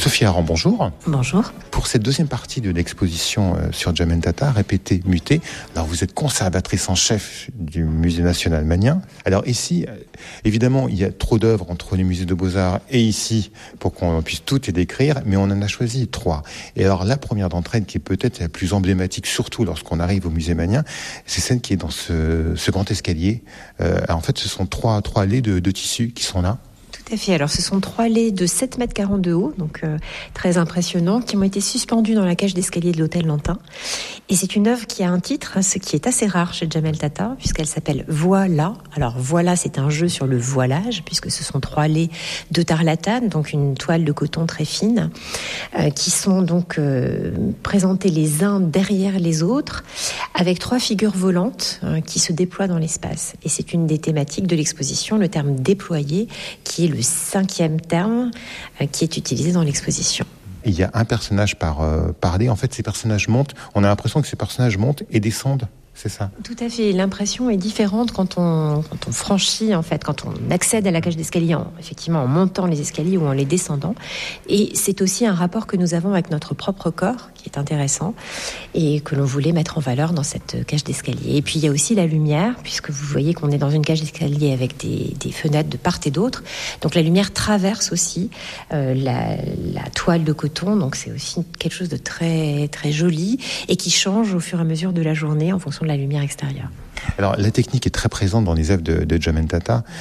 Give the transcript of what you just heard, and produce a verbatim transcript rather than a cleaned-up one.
Sophie Aran, bonjour. Bonjour. Pour cette deuxième partie de l'exposition sur Jamel Tata, Répéter, muter, alors vous êtes conservatrice en chef du Musée national magnien. Alors ici, évidemment, il y a trop d'œuvres entre les musées de Beaux-Arts et ici pour qu'on puisse toutes les décrire, mais on en a choisi trois. Et alors la première d'entre elles, qui est peut-être la plus emblématique, surtout lorsqu'on arrive au musée magnien, c'est celle qui est dans ce, ce grand escalier. Euh, en fait, ce sont trois, trois allées de, de tissu qui sont là. Tout à fait. Alors, ce sont trois laits de sept mètres quarante de haut, donc euh, très impressionnants, qui ont été suspendus dans la cage d'escalier de l'hôtel Lantin. Et c'est une œuvre qui a un titre, ce qui est assez rare chez Jamel Tata, puisqu'elle s'appelle Voilà. Alors, Voilà, c'est un jeu sur le voilage, puisque ce sont trois laits de tarlatane, donc une toile de coton très fine, euh, qui sont donc euh, présentés les uns derrière les autres, avec trois figures volantes euh, qui se déploient dans l'espace. Et c'est une des thématiques de l'exposition, le terme déployer, qui est le cinquième terme euh, qui est utilisé dans l'exposition. Il y a un personnage par, euh, par dé. En fait, ces personnages montent. On a l'impression que ces personnages montent et descendent. C'est ça. Tout à fait. L'impression est différente quand on, quand on franchit, en fait, quand on accède à la cage d'escalier, en, effectivement, en montant les escaliers ou en les descendant. Et c'est aussi un rapport que nous avons avec notre propre corps, qui est intéressant, et que l'on voulait mettre en valeur dans cette cage d'escalier. Et puis, il y a aussi la lumière, puisque vous voyez qu'on est dans une cage d'escalier avec des, des fenêtres de part et d'autre. Donc, la lumière traverse aussi euh, la, la toile de coton. Donc, c'est aussi quelque chose de très, très joli et qui change au fur et à mesure de la journée en fonction de la lumière extérieure. Alors, la technique est très présente dans les œuvres de, de Jamel Tata.